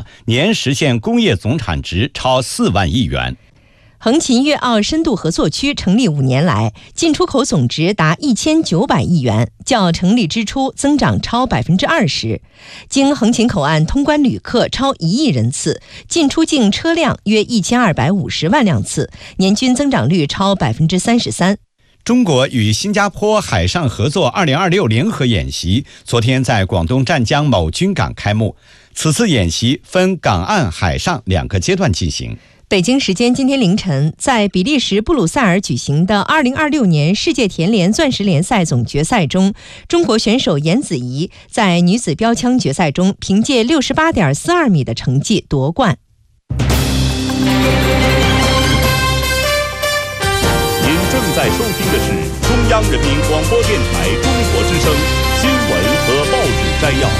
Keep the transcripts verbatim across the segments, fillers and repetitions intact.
年实现工业总产值超四万亿元。 横琴粤澳深度合作区成立五年来，进出口总值达一千九百亿元，较成立之初增长超百分之二十。经横琴口岸通关旅客超一亿人次，进出境车辆约一千二百五十万辆次，年均增长率超百分之三十三。 中国与新加坡海上合作二零二六联合演习昨天在广东湛江某军港开幕。此次演习分港岸、海上两个阶段进行。 北京时间今天凌晨，在比利时布鲁塞尔举行的二零二六年世界田联钻石联赛总决赛中，中国选手颜子怡在女子标枪决赛中凭借 六十八点四二米的成绩夺冠。 您正在收听的是中央人民广播电台中国之声新闻和报纸摘要。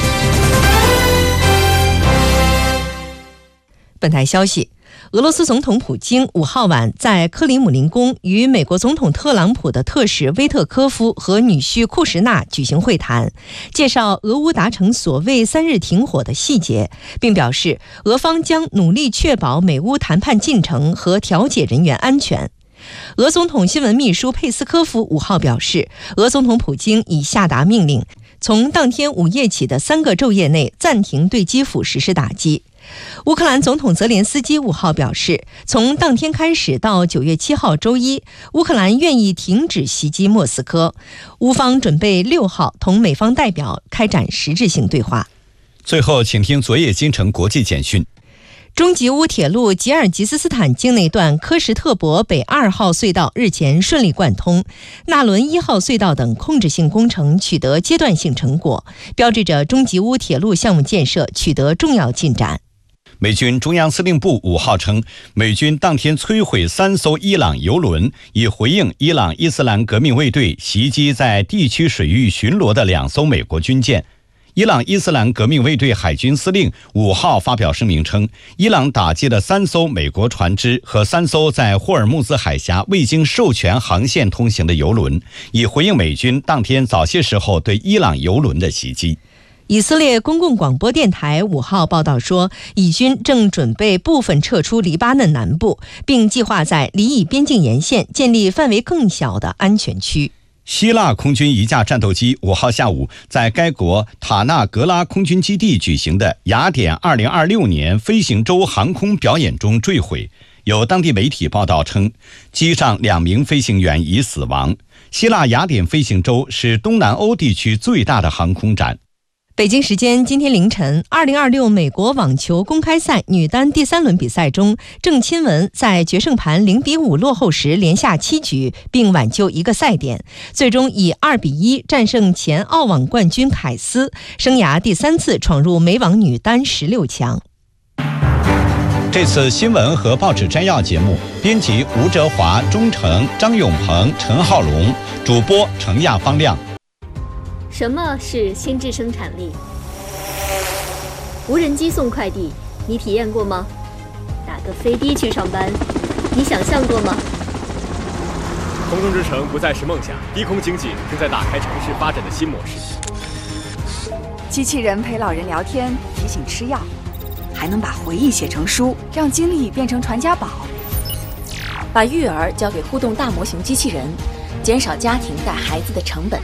本台消息，俄罗斯总统普京五号晚在克里姆林宫与美国总统特朗普的特使威特科夫和女婿库什纳举行会谈，介绍俄乌达成所谓三日停火的细节，并表示俄方将努力确保美乌谈判进程和调解人员安全。俄总统新闻秘书佩斯科夫五号表示，俄总统普京已下达命令，从当天午夜起的三个昼夜内暂停对基辅实施打击。乌克兰总统泽连斯基五号表示，从当天开始到九月七号周一，乌克兰愿意停止袭击莫斯科。乌方准备六号同美方代表开展实质性对话。 最后，请听昨夜京城国际简讯。 中吉乌铁路吉尔吉斯斯坦境内段科什特伯北二号隧道日前顺利贯通，纳伦一号隧道等控制性工程取得阶段性成果，标志着中吉乌铁路项目建设取得重要进展。 美军中央司令部五号称，美军当天摧毁三艘伊朗油轮，以回应伊朗伊斯兰革命卫队袭击在地区水域巡逻的两艘美国军舰。伊朗伊斯兰革命卫队海军司令五号发表声明称，伊朗打击了三艘美国船只和三艘在霍尔木兹海峡未经授权航线通行的油轮，以回应美军当天早些时候对伊朗油轮的袭击。 以色列公共广播电台五号报道说，以军正准备部分撤出黎巴嫩南部，并计划在黎以边境沿线建立范围更小的安全区。 希腊空军一架战斗机五号下午在该国塔纳格拉空军基地举行的雅典二零二六年飞行周航空表演中坠毁，有当地媒体报道称，机上两名飞行员已死亡。希腊雅典飞行周是东南欧地区最大的航空展。 北京时间今天凌晨，二零二六美国网球公开赛女单第三轮比赛中，郑钦文在决胜盘零比五落后时连下七局，并挽救一个赛点，最终以二比一战胜前澳网冠军凯斯，生涯第三次闯入美网女单十六强。 这次新闻和报纸摘要节目，编辑吴哲华、钟诚、张永鹏、陈浩龙，主播程亚方亮。 什么是心智生产力？无人机送快递，你体验过吗？打个飞的去上班，你想象过吗？ 空中之城不再是梦想，低空经济正在打开城市发展的新模式。 机器人陪老人聊天，提醒吃药，还能把回忆写成书，让经历变成传家宝。 把育儿交给互动大模型机器人，减少家庭带孩子的成本。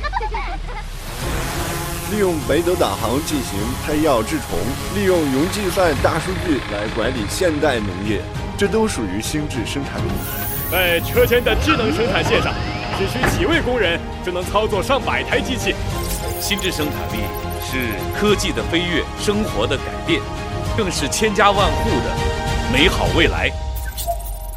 利用北斗导航进行配药治虫，利用云计算大数据来管理现代农业，这都属于心智生产力。 在车间的智能生产线上，只需几位工人就能操作上百台机器。 心智生产力是科技的飞跃，生活的改变，更是千家万户的美好未来。